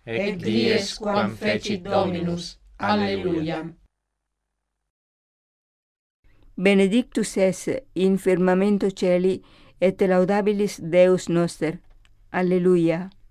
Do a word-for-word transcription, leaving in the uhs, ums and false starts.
et dies quam fecit Dominus. Alleluia. Benedictus es in firmamento celi et laudabilis Deus noster. Alleluia.